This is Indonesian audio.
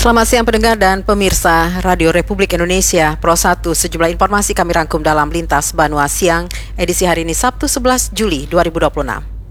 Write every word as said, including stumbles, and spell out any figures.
Selamat siang pendengar dan pemirsa Radio Republik Indonesia Pro satu. Sejumlah informasi kami rangkum dalam Lintas Banua Siang edisi hari ini Sabtu sebelas Juli dua ribu dua puluh enam.